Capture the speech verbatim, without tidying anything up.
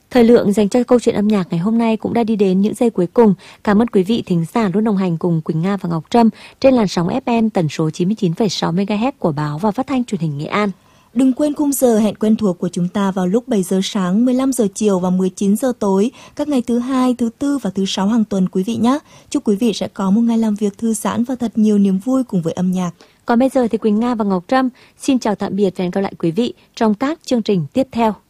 Thời lượng dành cho câu chuyện âm nhạc ngày hôm nay cũng đã đi đến những giây cuối cùng. Cảm ơn quý vị thính giả luôn đồng hành cùng Quỳnh Nga và Ngọc Trâm trên làn sóng ép em tần số chín mươi chín phẩy sáu mê ga héc của báo và phát thanh truyền hình Nghệ An. Đừng quên khung giờ hẹn quen thuộc của chúng ta vào lúc bảy giờ sáng, mười lăm giờ chiều và mười chín giờ tối, các ngày thứ hai, thứ tư và thứ sáu hàng tuần quý vị nhé. Chúc quý vị sẽ có một ngày làm việc thư giãn và thật nhiều niềm vui cùng với âm nhạc. Còn bây giờ thì Quỳnh Nga và Ngọc Trâm xin chào tạm biệt và hẹn gặp lại quý vị trong các chương trình tiếp theo.